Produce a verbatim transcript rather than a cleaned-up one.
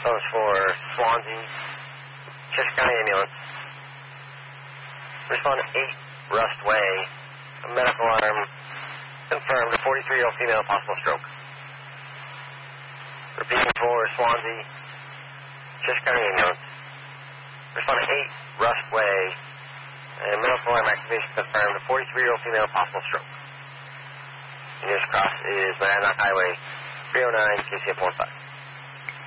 That was for Swansea, Cheshire County Ambulance. Respond to eight Rust Way. A medical alarm confirmed. A forty-three-year-old female, possible stroke. Repeating for Swansea, Cheshire County Ambulance. Respond to eight Rust Way. A medical alarm activation confirmed. A forty-three-year-old female, possible stroke. The nearest cross is Monadnock Highway three oh nine, K C F one five.